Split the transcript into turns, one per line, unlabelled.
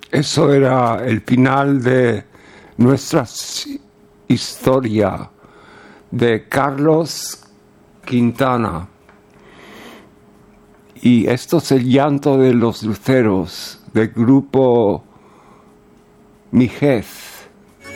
Eso era el final de nuestra historia de Carlos Quintana. Y esto es el llanto de los luceros del grupo Mijez.